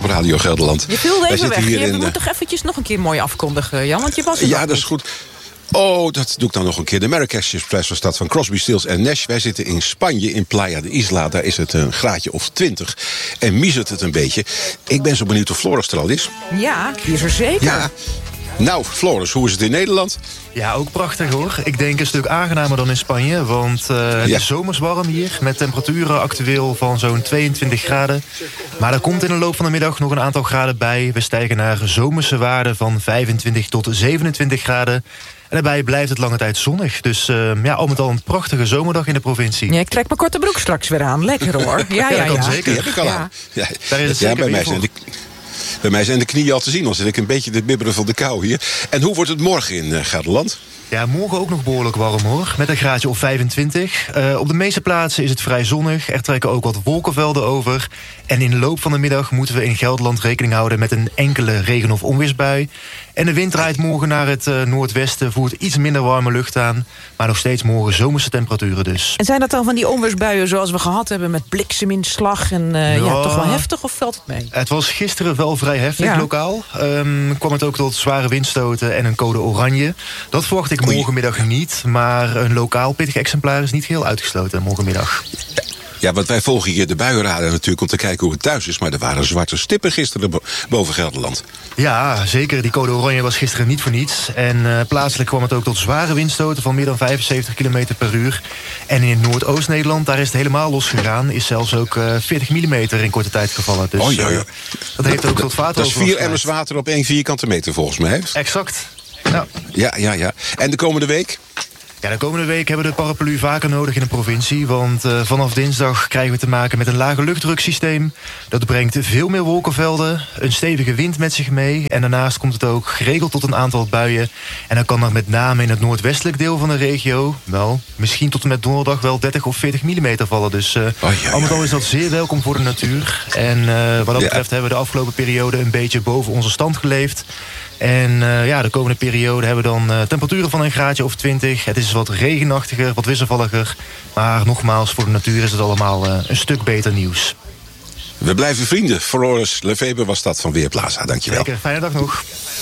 op Radio Gelderland. Je viel even weg. Je in, moet toch eventjes nog een keer mooi afkondigen, Jan? Want je was er ja, nog dat is goed. Oh, dat doe ik dan nog een keer. De Marrakesh Express was dat van Crosby, Stills en Nash. Wij zitten in Spanje, in Playa de Isla. Daar is het een graadje of 20. En miezert het een beetje. Ik ben zo benieuwd of Floris er al is. Ja, die is er zeker. Ja. Nou, Floris, hoe is het in Nederland? Ja, ook prachtig hoor. Ik denk een stuk aangenamer dan in Spanje. Want het is zomers warm hier. Met temperaturen actueel van zo'n 22 graden. Maar er komt in de loop van de middag nog een aantal graden bij. We stijgen naar zomerse waarden van 25 tot 27 graden. En daarbij blijft het lange tijd zonnig. Dus al met al een prachtige zomerdag in de provincie. Ja, ik trek mijn korte broek straks weer aan. Lekker hoor. Ja, dat kan zeker. Die heb ik al aan. Ja, daar is het zeker bij mij zijn de knieën al te zien. Dan zit ik een beetje te bibberen van de kou hier. En hoe wordt het morgen in Gelderland? Ja, morgen ook nog behoorlijk warm hoor. Met een graadje of 25. Op de meeste plaatsen is het vrij zonnig. Er trekken ook wat wolkenvelden over. En in de loop van de middag moeten we in Gelderland rekening houden met een enkele regen- of onweersbui. En de wind draait morgen naar het noordwesten, voert iets minder warme lucht aan. Maar nog steeds morgen zomerse temperaturen dus. En zijn dat dan van die onweersbuien zoals we gehad hebben met blikseminslag en toch wel heftig of valt het mee? Het was gisteren wel vrij heftig lokaal. Kwam het ook tot zware windstoten en een code oranje. Dat verwacht ik morgenmiddag niet. Maar een lokaal pittig exemplaar is niet geheel uitgesloten morgenmiddag. Ja, want wij volgen hier de buienradar natuurlijk om te kijken hoe het thuis is. Maar er waren zwarte stippen gisteren boven Gelderland. Ja, zeker. Die code oranje was gisteren niet voor niets. En plaatselijk kwam het ook tot zware windstoten van meer dan 75 km per uur. En in Noordoost-Nederland, daar is het helemaal losgegaan. Is zelfs ook 40 mm in korte tijd gevallen. Dus dat heeft ook tot water. Dat is 4 emmers water op 1 vierkante meter volgens mij. Exact. Ja. En de komende week? Ja, de komende week hebben we de paraplu vaker nodig in de provincie. Want vanaf dinsdag krijgen we te maken met een lage luchtdruksysteem. Dat brengt veel meer wolkenvelden, een stevige wind met zich mee. En daarnaast komt het ook geregeld tot een aantal buien. En dan kan er met name in het noordwestelijk deel van de regio, misschien tot en met donderdag wel 30 of 40 mm vallen. Dus al met al is dat zeer welkom voor de natuur. En wat dat betreft hebben we de afgelopen periode een beetje boven onze stand geleefd. En de komende periode hebben we dan temperaturen van een graadje of 20. Het is wat regenachtiger, wat wisselvalliger. Maar nogmaals, voor de natuur is het allemaal een stuk beter nieuws. We blijven vrienden. Floris Lefebvre was dat van Weerplaza. Dankjewel. Zeker, fijne dag nog.